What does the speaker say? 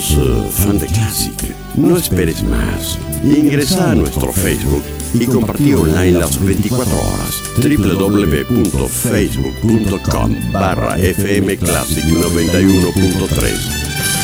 fan de Classic, no esperes más. Ingresa a nuestro Facebook y compartí online las 24 horas. www.facebook.com/fmclassic 91.3